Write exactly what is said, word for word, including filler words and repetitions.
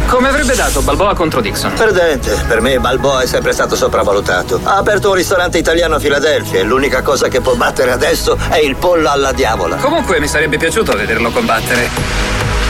Come avrebbe dato Balboa contro Dixon? Perdente. Per me Balboa è sempre stato sopravvalutato. Ha aperto un ristorante italiano a Filadelfia e l'unica cosa che può battere adesso è il pollo alla diavola. Comunque mi sarebbe piaciuto vederlo combattere.